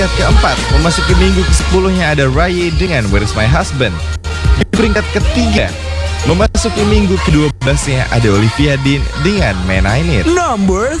keempat, memasuki minggu ke-10-nya ada Raya dengan Where's My Husband. Di peringkat ketiga, memasuki minggu ke-12-nya ada Olivia Dean dengan Man I Need. Number